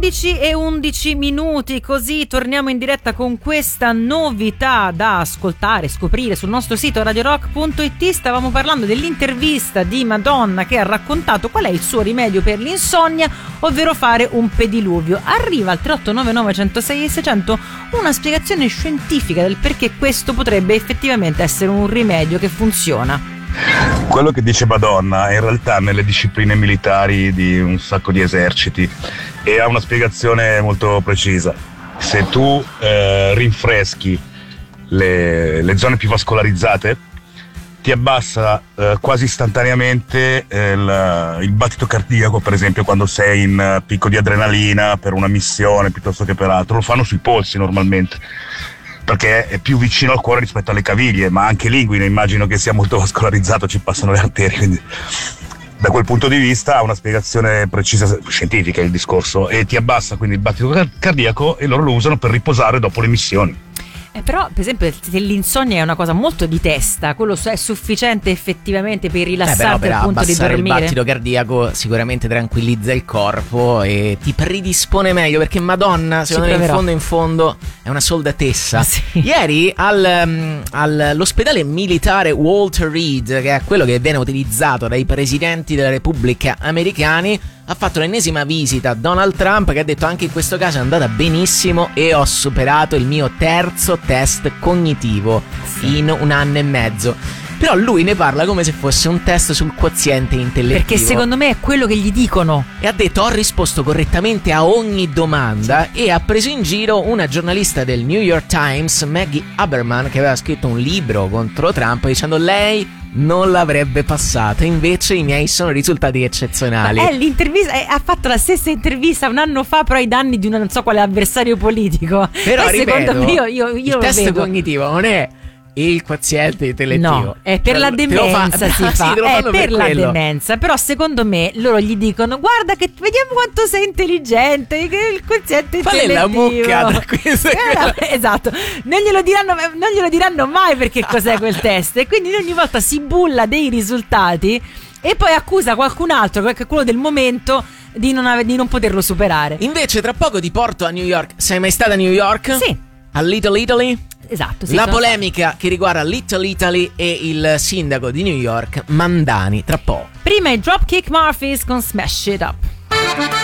11:11, così torniamo in diretta con questa novità da ascoltare, scoprire sul nostro sito radiorock.it. Stavamo parlando dell'intervista di Madonna che ha raccontato qual è il suo rimedio per l'insonnia, ovvero fare un pediluvio. Arriva al 3899 106 e 600 una spiegazione scientifica del perché questo potrebbe effettivamente essere un rimedio che funziona. Quello che dice Madonna è in realtà nelle discipline militari di un sacco di eserciti e ha una spiegazione molto precisa. Se tu rinfreschi le zone più vascolarizzate, ti abbassa quasi istantaneamente il battito cardiaco, per esempio quando sei in picco di adrenalina per una missione piuttosto che per altro. Lo fanno sui polsi normalmente, perché è più vicino al cuore rispetto alle caviglie, ma anche l'inguine immagino che sia molto vascolarizzato, ci passano le arterie, quindi da quel punto di vista ha una spiegazione precisa scientifica il discorso, e ti abbassa quindi il battito cardiaco, e loro lo usano per riposare dopo le missioni. Però per esempio se l'insonnia è una cosa molto di testa, quello è sufficiente effettivamente per rilassarti al punto di dormire? Il battito cardiaco sicuramente tranquillizza il corpo e ti predispone meglio, perché Madonna secondo me in fondo è una soldatessa. Sì. Ieri all'ospedale militare Walter Reed, che è quello che viene utilizzato dai presidenti della Repubblica americani, ha fatto l'ennesima visita a Donald Trump, che ha detto: anche in questo caso è andata benissimo e ho superato il mio terzo test cognitivo in 1 anno e mezzo. Però lui ne parla come se fosse un test sul quoziente intellettivo, perché secondo me è quello che gli dicono. E ha detto: ho risposto correttamente a ogni domanda. Sì. E ha preso in giro una giornalista del New York Times, Maggie Haberman, che aveva scritto un libro contro Trump, dicendo lei non l'avrebbe passata, invece i miei sono risultati eccezionali. L'intervista ha fatto la stessa intervista 1 anno fa, però ai danni di non so quale avversario politico. Però ripeto, secondo me io il test cognitivo non è il quoziente intellettivo, no, è per la demenza, si fa, è per la demenza. Però secondo me loro gli dicono: guarda che vediamo quanto sei intelligente, che il quoziente intellettivo. Qual è la mucca tra queste? Esatto, non glielo diranno mai perché cos'è quel test, e quindi ogni volta si bulla dei risultati e poi accusa qualcun altro, quello del momento, di non poterlo superare. Invece tra poco ti porto a New York. Sei mai stata a New York? Sì. A Little Italy? Esatto, sì, la polemica che riguarda Little Italy e il sindaco di New York, Mandani, tra poco. Prima i Dropkick Murphys con Smash It Up.